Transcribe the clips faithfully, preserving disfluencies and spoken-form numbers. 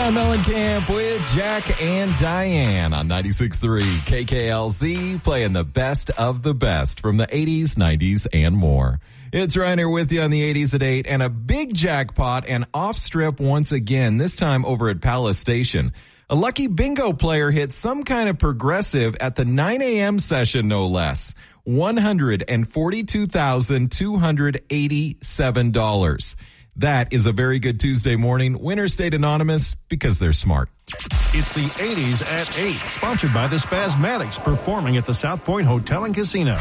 John Mellencamp with Jack and Diane on ninety-six point three K K L Z, playing the best of the best from the eighties, nineties, and more. It's Reiner with you on the eighties at eight, and a big jackpot and off strip once again, this time over at Palace Station. A lucky bingo player hit some kind of progressive at the nine a.m. session, no less. one hundred forty-two thousand two hundred eighty-seven dollars. That is a very good Tuesday morning. Winners stayed anonymous because they're smart. It's the eighties at eight, sponsored by the Spasmatics, performing at the South Point Hotel and Casino.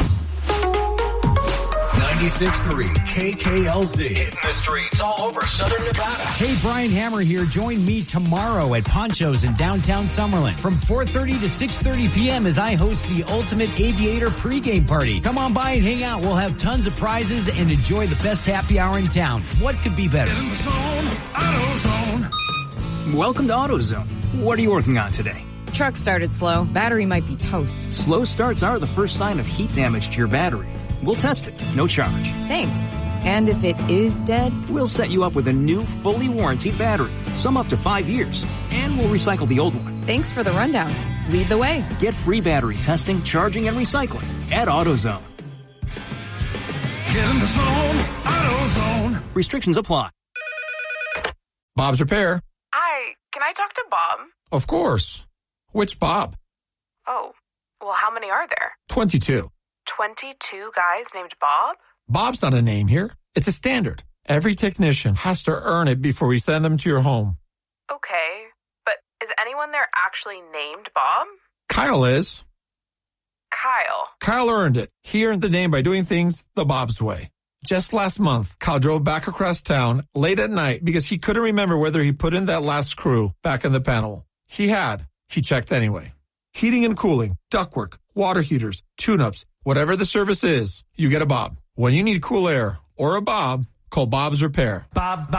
ninety-six point three K K L Z. Hitting the streets all over Southern Nevada. Hey, Brian Hammer here. Join me tomorrow at Poncho's in downtown Summerlin from four thirty to six thirty p.m. as I host the Ultimate Aviator pregame party. Come on by and hang out. We'll have tons of prizes and enjoy the best happy hour in town. What could be better? In the zone, AutoZone. Welcome to AutoZone. What are you working on today? Truck started slow. Battery might be toast. Slow starts are the first sign of heat damage to your battery. We'll test it, no charge. Thanks. And if it is dead? We'll set you up with a new, fully warranted battery, some up to five years, and we'll recycle the old one. Thanks for the rundown. Lead the way. Get free battery testing, charging, and recycling at AutoZone. Get in the zone, AutoZone. Restrictions apply. Bob's Repair. Hi, can I talk to Bob? Of course. Which Bob? Oh, well, how many are there? twenty-two. twenty-two guys named Bob? Bob's not a name here. It's a standard. Every technician has to earn it before we send them to your home. Okay, but is anyone there actually named Bob? Kyle is. Kyle. Kyle earned it. He earned the name by doing things the Bob's way. Just last month, Kyle drove back across town late at night because he couldn't remember whether he put in that last screw back in the panel. He had. He checked anyway. Heating and cooling, ductwork, water heaters, tune-ups, whatever the service is, you get a Bob. When you need cool air or a Bob, call Bob's Repair. Bob, Bob.